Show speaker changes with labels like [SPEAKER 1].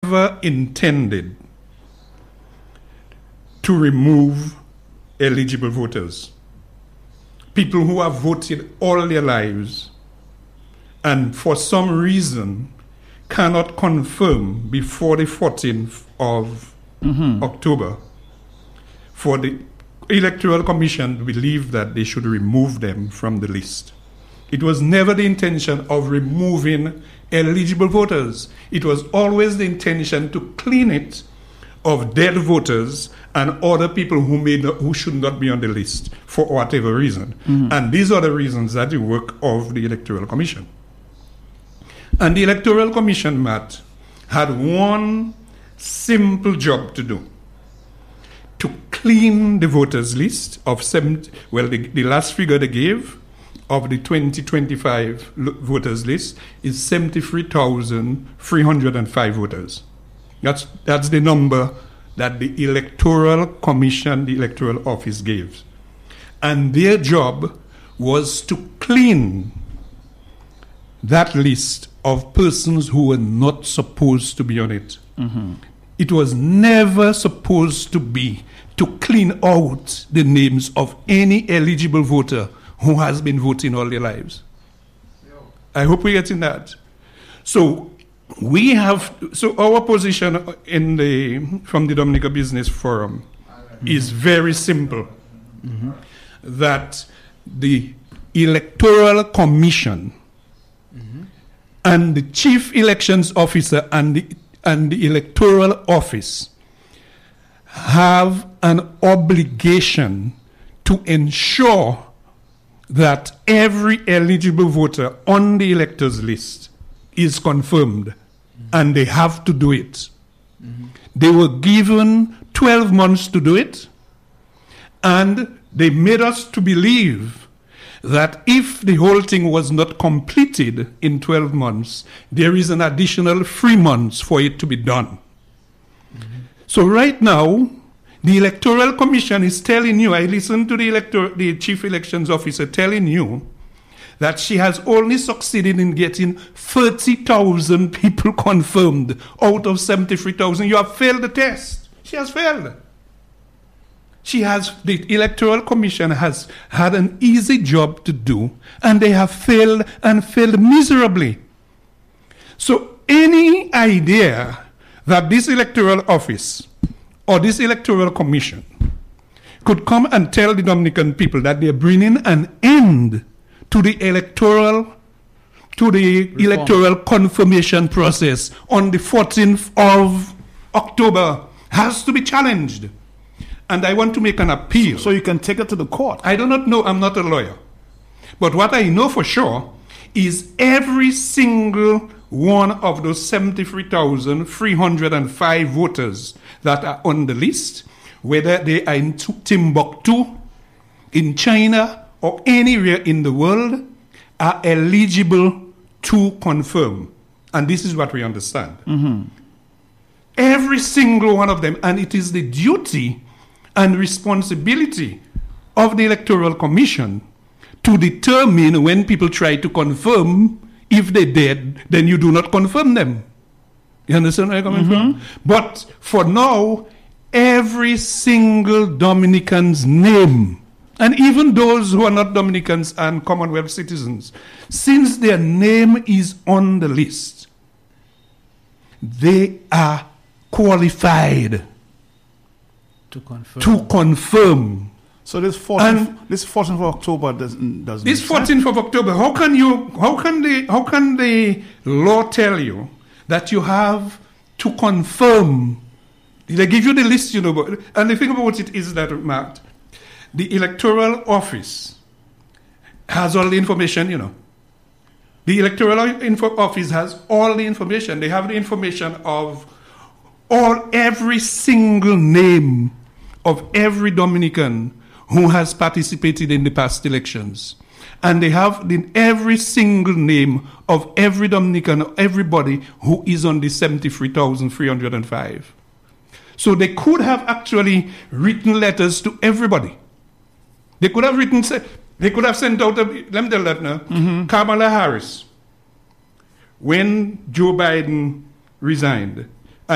[SPEAKER 1] never intended to remove eligible voters. People who have voted all their lives and for some reason cannot confirm before the 14th of October. For the Electoral Commission believed that they should remove them from the list. It was never the intention of removing eligible voters. It was always the intention to clean it of dead voters and other people who should not be on the list for whatever reason. And these are the reasons that the work of the Electoral Commission. And the Electoral Commission, Matt, had one simple job to do: to clean the voters list of the last figure they gave of the 2025 voters list is 73,305 voters. That's the number that the Electoral Commission, the Electoral Office gave. And their job was to clean that list of persons who were not supposed to be on it. It was never supposed to be to clean out the names of any eligible voter who has been voting all their lives. I hope we're getting that. So our position from the Dominica Business Forum is very simple. That the Electoral Commission and the Chief Elections Officer and the Electoral Office have an obligation to ensure that every eligible voter on the electors list is confirmed, and they have to do it. They were given 12 months to do it, and they made us to believe that if the whole thing was not completed in 12 months, there is an additional 3 months for it to be done. So right now, the Electoral Commission is telling you, I listened to the Chief Elections Officer telling you that she has only succeeded in getting 30,000 people confirmed out of 73,000. You have failed the test. She has failed. The Electoral Commission has had an easy job to do, and they have failed and failed miserably. So any idea that this Electoral Office or this Electoral Commission could come and tell the Dominican people that they're bringing an end to the electoral confirmation process on the 14th of October has to be challenged. And I want to make an appeal.
[SPEAKER 2] So you can take it to the court.
[SPEAKER 1] I do not know. I'm not a lawyer. But what I know for sure is every single one of those 73,305 voters that are on the list, whether they are in Timbuktu, in China, or anywhere in the world, are eligible to confirm. And this is what we understand. Every single one of them. And it is the duty and responsibility of the Electoral Commission to determine when people try to confirm. If they did, then you do not confirm them. You understand where I'm coming from? But for now, every single Dominican's name, and even those who are not Dominicans and Commonwealth citizens, since their name is on the list, they are qualified to confirm.
[SPEAKER 2] So this 14th of October doesn't.
[SPEAKER 1] This 14th of October. How can the law tell you that you have to confirm? They give you the list, and the thing about it is that, Matt, the Electoral Office has all the information. The Electoral Office has all the information. They have the information of every single name of every Dominican who has participated in the past elections. And they have every single name of every Dominican, everybody who is on the 73,305. So they could have actually written letters to everybody. They could have sent out, let me tell that now, Kamala Harris, when Joe Biden resigned,